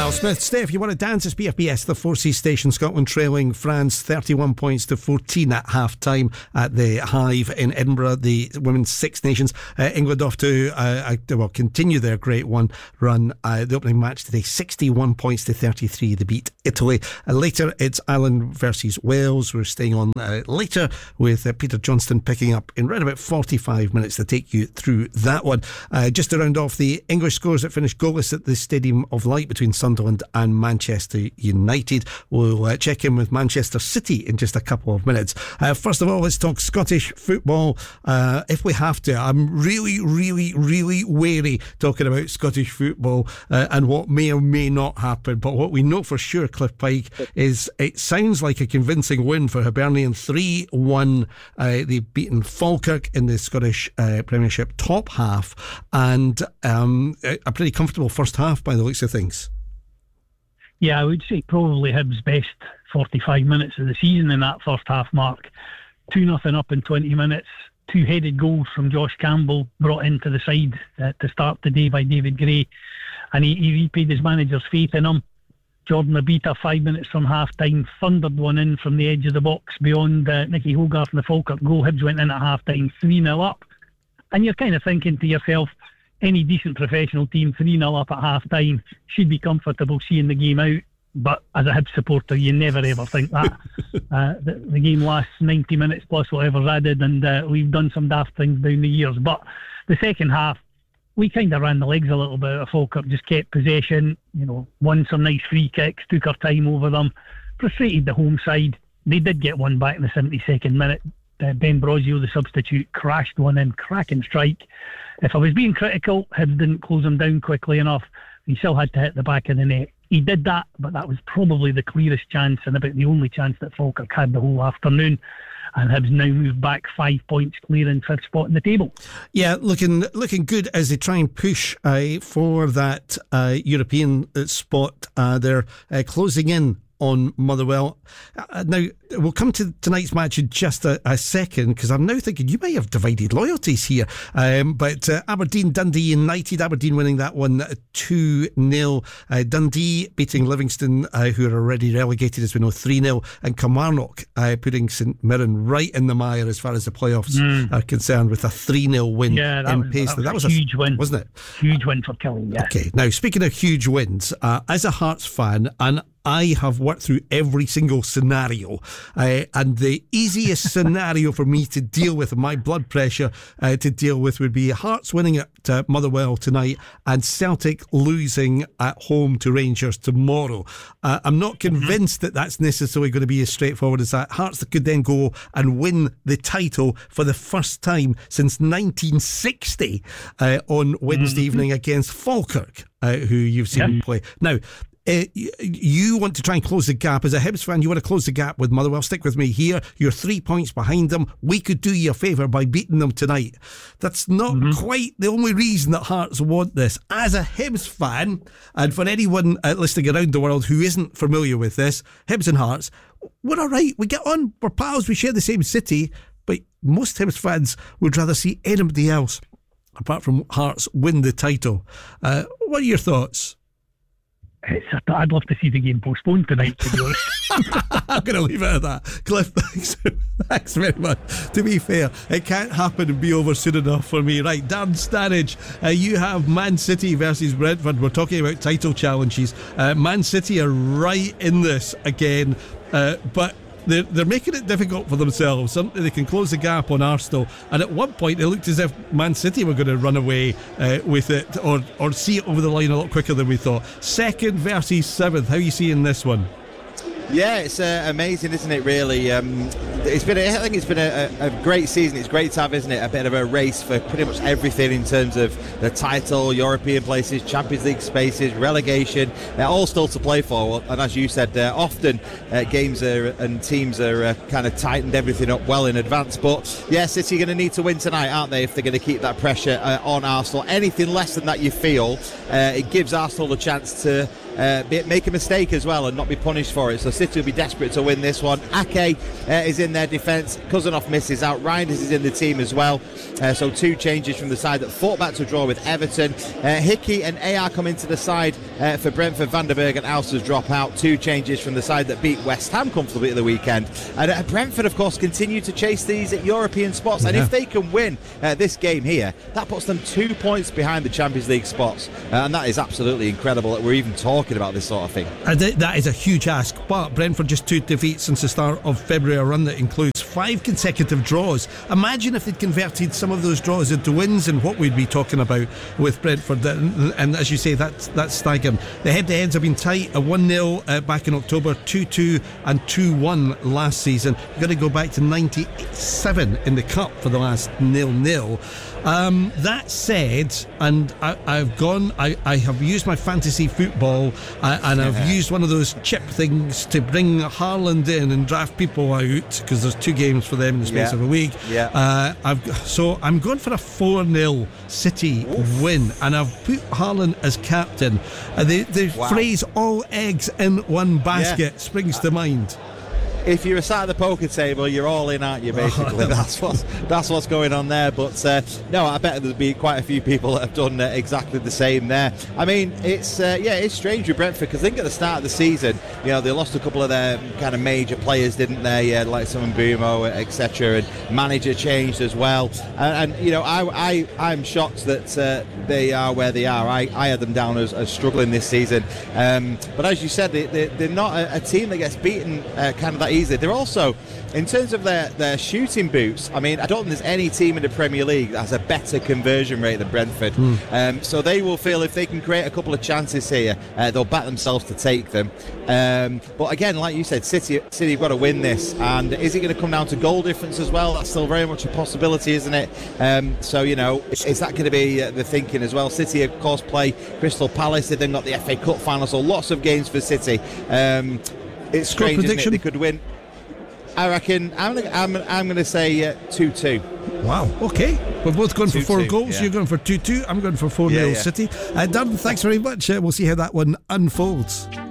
Al Smith. Steph, you want to dance? It's BFBS, the 4C station. Scotland trailing France 31 points to 14 at half time at the Hive in Edinburgh. The Women's Six Nations. England off to continue their great run. The opening match today, 61 points to 33. They beat Italy. Later it's Ireland versus Wales. We're staying on later with Peter Johnston picking up in around about 45 minutes to take you through that one. Just to round off the English scores that finished goalless at the Stadium of Light between Sunderland and Manchester United. We'll check in with Manchester City in just a couple of minutes. First of all, let's talk Scottish football if we have to. I'm really wary talking about Scottish football and what may or may not happen, but what we know for sure, Cliff Pike, is it sounds like a convincing win for Hibernian. 3-1. They've beaten Falkirk in the Scottish Premiership top half, and a pretty comfortable first half by the looks of things. Yeah, I would say probably Hibs' best 45 minutes of the season in that first half mark. 2-0 up in 20 minutes. Two headed goals from Josh Campbell brought into the side to start the day by David Gray. And he repaid his manager's faith in him. Jordan Abita, 5 minutes from half-time, thundered one in from the edge of the box beyond Nicky Hogarth and the Falkirk goal. Hibs went in at half-time, 3-0 up. And you're kind of thinking to yourself, any decent professional team 3-0 up at half-time should be comfortable seeing the game out. But as a Hibs supporter, you never ever think that. The game lasts 90 minutes plus whatever's added, and we've done some daft things down the years. But the second half, we kind of ran the legs a little bit at Falkirk, just kept possession, won some nice free kicks, took our time over them, frustrated the home side. They did get one back in the 72nd minute. Ben Brosio, the substitute, crashed one in, cracking strike. If I was being critical, Hibs didn't close him down quickly enough. He still had to hit the back of the net. He did that, but that was probably the clearest chance and about the only chance that Falkirk had the whole afternoon. And Hibs now moved back 5 points, clear in fifth spot in the table. Yeah, looking good as they try and push for that European spot. They're closing in on Motherwell. Now, we'll come to tonight's match in just a second, because I'm now thinking you may have divided loyalties here. But Aberdeen, Dundee United, Aberdeen winning that one 2-0. Dundee beating Livingston, who are already relegated, as we know, 3-0. And Kilmarnock putting St Mirren right in the mire as far as the playoffs are concerned, with a 3-0 win in Paisley. That was a huge win, wasn't it? Huge win for Kilmarnock, yeah. Okay, now speaking of huge wins, as a Hearts fan, and I have worked through every single scenario, and the easiest scenario for me to deal with, my blood pressure to deal with, would be Hearts winning at Motherwell tonight and Celtic losing at home to Rangers tomorrow. I'm not convinced that that's necessarily going to be as straightforward as that. Hearts could then go and win the title for the first time since 1960 on Wednesday evening against Falkirk, who you've seen play. Now, you want to try and close the gap. As a Hibs fan, you want to close the gap with Motherwell. Stick with me here. You're 3 points behind them. We could do you a favour by beating them tonight. That's not quite the only reason that Hearts want this. As a Hibs fan, and for anyone listening around the world who isn't familiar with this, Hibs and Hearts, we're all right. We get on. We're pals. We share the same city. But most Hibs fans would rather see anybody else, apart from Hearts, win the title. What are your thoughts? I'd love to see the game postponed tonight, to be honest. I'm going to leave it at that. Cliff, thanks very much. To be fair, it can't happen and be over soon enough for me. Right, Darren Stanage, you have Man City versus Brentford. We're talking about title challenges. Man City are right in this again, but they're making it difficult for themselves. They can close the gap on Arsenal, and at one point it looked as if Man City were going to run away with it, or see it over the line a lot quicker than we thought. Second versus seventh, how are you seeing this one? Yeah, it's amazing, isn't it, really? I think it's been a great season. It's great to have, isn't it, a bit of a race for pretty much everything in terms of the title, European places, Champions League spaces, relegation. They're all still to play for, and as you said, often games and teams are kind of tightened everything up well in advance. But yeah, City are going to need to win tonight, aren't they, if they're going to keep that pressure on Arsenal. Anything less than that, you feel, it gives Arsenal the chance to make a mistake as well and not be punished for it. So City will be desperate to win this one. Ake is in their defence. Cousinov misses out. Reinders is in the team as well. So 2 changes from the side that fought back to draw with Everton. Hickey and AR come into the side for Brentford. Van der Berg and Alsters drop out. 2 changes from the side that beat West Ham comfortably at the weekend. And Brentford, of course, continue to chase these European spots. And if they can win this game here, that puts them 2 points behind the Champions League spots. And that is absolutely incredible that we're even talking about this sort of thing. That is a huge ask. But Brentford just 2 defeats since the start of February, a run that includes 5 consecutive draws. Imagine if they'd converted some of those draws into wins and what we'd be talking about with Brentford. And as you say, that's staggering. The head-to-heads have been tight. A 1-0 back in October, 2-2 and 2-1 last season. You've got to go back to 97 in the Cup for the last 0-0. That said, and I have used my fantasy football and I've used one of those chip things to bring Haaland in and draft people out because there's 2 games for them in the space of a week. So I'm going for a 4-0 City win, and I've put Haaland as captain. The phrase "all eggs in one basket" springs to mind. If you're sat at the poker table, you're all in, aren't you, basically? That's what's going on there. But no, I bet there'll be quite a few people that have done exactly the same there. I mean, it's strange with Brentford, because I think at the start of the season, they lost a couple of their kind of major players, didn't they? Like someone Bumo, etc. And manager changed as well. And I'm shocked that they are where they are. I had them down as struggling this season. But as you said, they're not a team that gets beaten kind of that easily. They're also, in terms of their shooting boots, I mean, I don't think there's any team in the Premier League that has a better conversion rate than Brentford. So they will feel if they can create a couple of chances here, they'll back themselves to take them. But again, like you said, City have got to win this. And is it going to come down to goal difference as well? That's still very much a possibility, isn't it? So, is that going to be the thinking as well? City, of course, play Crystal Palace. They've then got the FA Cup final, so lots of games for City. It's strange, isn't it? They could win. I reckon I'm going to say 2-2. Wow. Okay. We're both going for 4 goals. Yeah. You're going for 2-2. I'm going for 4-0 City. Darren, thanks very much. We'll see how that one unfolds.